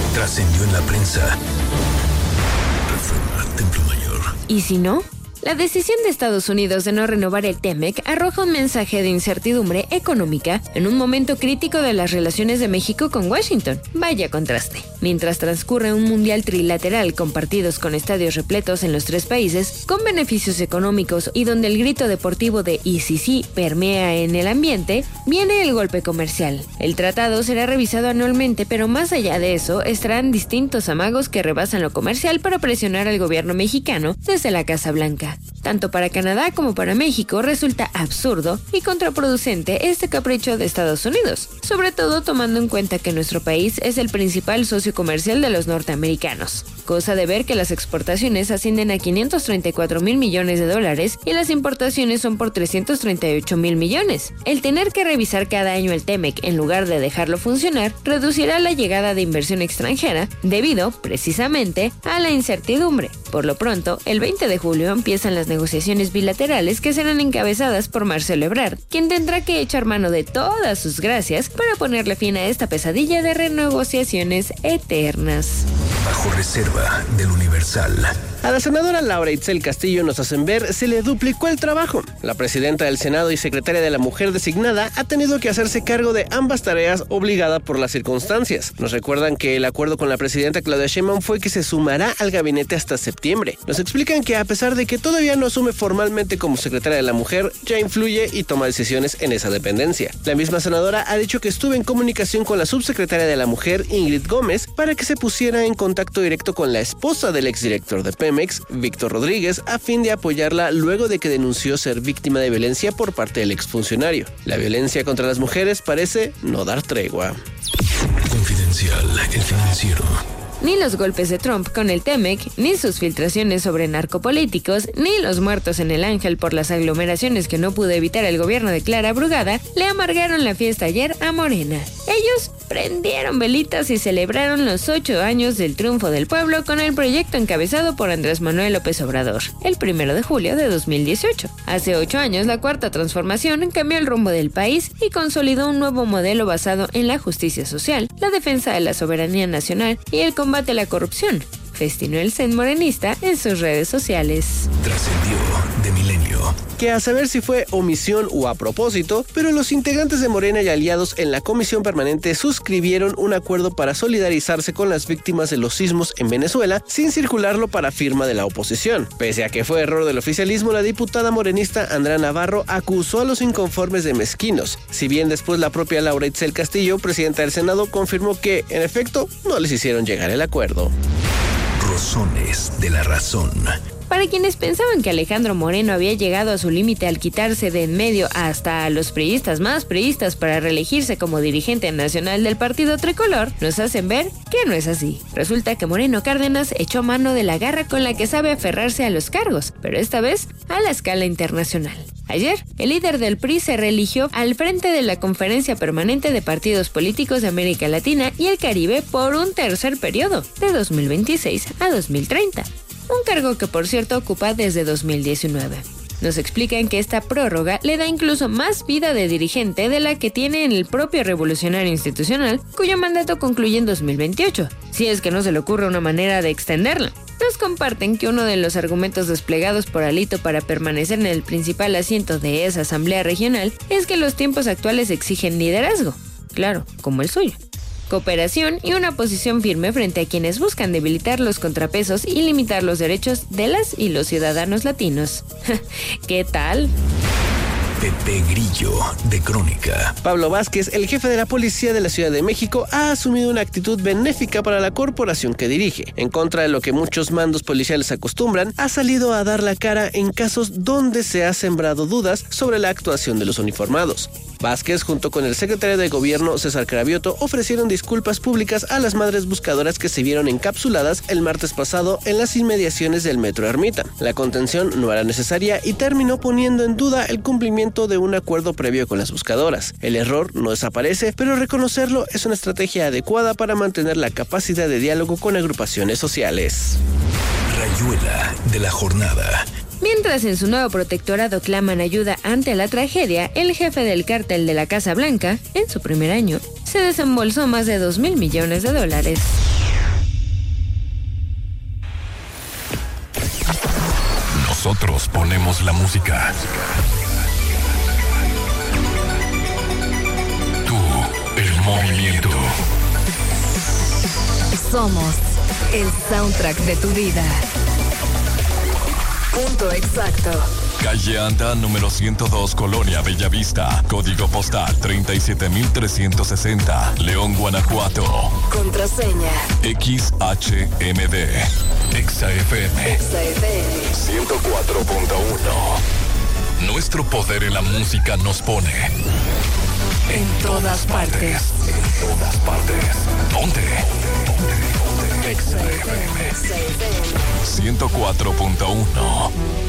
Trascendió en la prensa. Reforma, Templo Mayor. ¿Y si no? La decisión de Estados Unidos de no renovar el TEMEC arroja un mensaje de incertidumbre económica en un momento crítico de las relaciones de México con Washington. Vaya contraste. Mientras transcurre un mundial trilateral con partidos con estadios repletos en los tres países, con beneficios económicos y donde el grito deportivo de "y si sí" permea en el ambiente, viene el golpe comercial. El tratado será revisado anualmente, pero más allá de eso, estarán distintos amagos que rebasan lo comercial para presionar al gobierno mexicano desde la Casa Blanca. Tanto para Canadá como para México resulta absurdo y contraproducente este capricho de Estados Unidos, sobre todo tomando en cuenta que nuestro país es el principal socio comercial de los norteamericanos. Cosa de ver que las exportaciones ascienden a $534,000 millones y las importaciones son por $338,000 millones. El tener que revisar cada año el TEMEC en lugar de dejarlo funcionar reducirá la llegada de inversión extranjera debido, precisamente, a la incertidumbre. Por lo pronto, el 20 de julio empiezan las negociaciones bilaterales que serán encabezadas por Marcelo Ebrard, quien tendrá que echar mano de todas sus gracias para ponerle fin a esta pesadilla de renegociaciones eternas. Bajo reserva del Universal. A la senadora Laura Itzel Castillo nos hacen ver se le duplicó el trabajo. La presidenta del Senado y secretaria de la Mujer designada ha tenido que hacerse cargo de ambas tareas obligada por las circunstancias. Nos recuerdan que el acuerdo con la presidenta Claudia Sheinbaum fue que se sumará al gabinete hasta septiembre. Nos explican que a pesar de que todavía no asume formalmente como secretaria de la Mujer, ya influye y toma decisiones en esa dependencia. La misma senadora ha dicho que estuvo en comunicación con la subsecretaria de la Mujer, Ingrid Gómez, para que se pusiera en contacto directo con la esposa del exdirector de Pemex, Víctor Rodríguez, a fin de apoyarla luego de que denunció ser víctima de violencia por parte del exfuncionario. La violencia contra las mujeres parece no dar tregua. Confidencial, El Financiero. Ni los golpes de Trump con el TEMEC, ni sus filtraciones sobre narcopolíticos, ni los muertos en el Ángel por las aglomeraciones que no pudo evitar el gobierno de Clara Brugada le amargaron la fiesta ayer a Morena. Ellos prendieron velitas y celebraron los 8 años del triunfo del pueblo con el proyecto encabezado por Andrés Manuel López Obrador, el 1 de julio de 2018. Hace 8 años, la Cuarta Transformación cambió el rumbo del país y consolidó un nuevo modelo basado en la justicia social, la defensa de la soberanía nacional y el combate a la corrupción, festinó el CEN morenista en sus redes sociales. Trascendió de Milenio. Que a saber si fue omisión o a propósito, pero los integrantes de Morena y aliados en la Comisión Permanente suscribieron un acuerdo para solidarizarse con las víctimas de los sismos en Venezuela sin circularlo para firma de la oposición. Pese a que fue error del oficialismo, la diputada morenista Andrea Navarro acusó a los inconformes de mezquinos. Si bien después la propia Laura Itzel Castillo, presidenta del Senado, confirmó que, en efecto, no les hicieron llegar el acuerdo. Rozones de la razón. Para quienes pensaban que Alejandro Moreno había llegado a su límite al quitarse de en medio hasta a los priistas más priistas para reelegirse como dirigente nacional del partido tricolor, nos hacen ver que no es así. Resulta que Moreno Cárdenas echó mano de la garra con la que sabe aferrarse a los cargos, pero esta vez a la escala internacional. Ayer, el líder del PRI se reeligió al frente de la Conferencia Permanente de Partidos Políticos de América Latina y el Caribe por un tercer periodo, de 2026 a 2030. Un cargo que, por cierto, ocupa desde 2019. Nos explican que esta prórroga le da incluso más vida de dirigente de la que tiene en el propio Revolucionario Institucional, cuyo mandato concluye en 2028, si es que no se le ocurre una manera de extenderla. Nos comparten que uno de los argumentos desplegados por Alito para permanecer en el principal asiento de esa asamblea regional es que los tiempos actuales exigen liderazgo, claro, como el suyo, cooperación y una posición firme frente a quienes buscan debilitar los contrapesos y limitar los derechos de las y los ciudadanos latinos. ¿Qué tal? Pepe Grillo, de Crónica. Pablo Vázquez, el jefe de la policía de la Ciudad de México, ha asumido una actitud benéfica para la corporación que dirige. En contra de lo que muchos mandos policiales acostumbran, ha salido a dar la cara en casos donde se ha sembrado dudas sobre la actuación de los uniformados. Vázquez, junto con el secretario de Gobierno César Cravioto, ofrecieron disculpas públicas a las madres buscadoras que se vieron encapsuladas el martes pasado en las inmediaciones del Metro Ermita. La contención no era necesaria y terminó poniendo en duda el cumplimiento de un acuerdo previo con las buscadoras. El error no desaparece, pero reconocerlo es una estrategia adecuada para mantener la capacidad de diálogo con agrupaciones sociales. Rayuela de la jornada. Mientras en su nuevo protectorado claman ayuda ante la tragedia, el jefe del cártel de la Casa Blanca, en su primer año, se desembolsó más de $2,000 millones. Nosotros ponemos la música. Tú, el movimiento. Somos el soundtrack de tu vida. Punto exacto. Calle Anda, número 102, Colonia Bellavista. Código postal 37360. León, Guanajuato. Contraseña XHMD. XFM 104.1. Nuestro poder en la música nos pone en todas partes. En todas partes. Ponte. XFM 104.1.